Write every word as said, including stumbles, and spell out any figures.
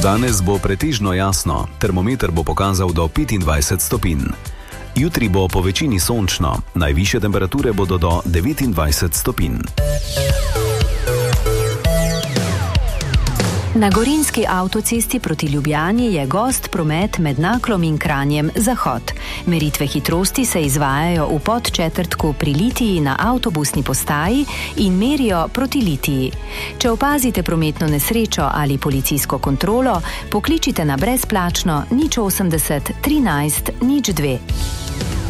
Danes bo pretežno jasno, termometer bo pokazal do petindvajset stopinj. Jutri bo po večini sončno, najvišje temperature bodo do devetindvajset stopinj. Na gorenjski avtocesti proti Ljubljani je gost promet med Naklom in Kranjem zahod. Meritve hitrosti se izvajajo v podčetrtku pri Litiji na avtobusni postaji in merijo proti Litiji. Če opazite prometno nesrečo ali policijsko kontrolo, pokličite na brezplačno nič osemdeset trinajst nič dve.